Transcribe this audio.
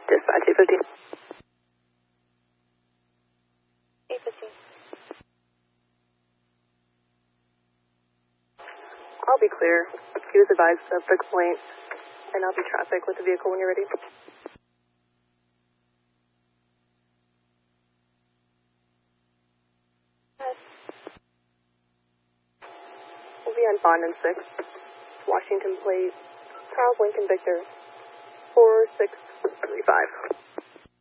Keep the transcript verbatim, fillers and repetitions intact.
Dispatch eight fifteen. eight fifteen. I'll be clear. He was advised of the complaint, and I'll be traffic with the vehicle when you're ready. Yes. We'll be on Bond and six. Washington plate. Charles Lincoln Victor. four six three five.